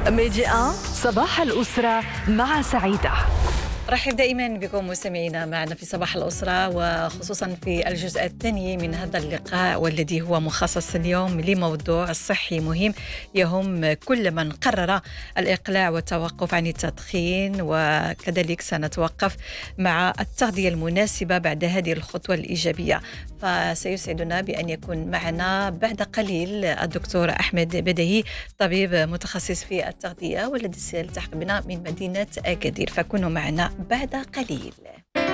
ميديا صباح الأسرة مع سعيدة. رحب دائما بكم مستمعينا معنا في صباح الأسرة، وخصوصا في الجزء الثاني من هذا اللقاء، والذي هو مخصص اليوم لموضوع صحي مهم يهم كل من قرر الإقلاع والتوقف عن التدخين، وكذلك سنتوقف مع التغذية المناسبة بعد هذه الخطوة الإيجابية. فسيسعدنا بأن يكون معنا بعد قليل الدكتور أحمد بدهي، طبيب متخصص في التغذية والذي سيلتحق بنا من مدينة أكادير، فكونوا معنا بعد قليل.